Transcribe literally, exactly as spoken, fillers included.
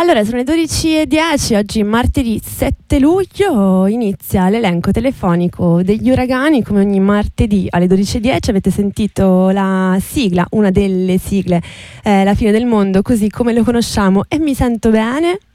Allora, sono le dodici e dieci, oggi martedì sette luglio, inizia l'elenco telefonico degli uragani. Come ogni martedì alle dodici e dieci avete sentito la sigla, una delle sigle, eh, La fine del mondo, così come lo conosciamo. E mi sento bene,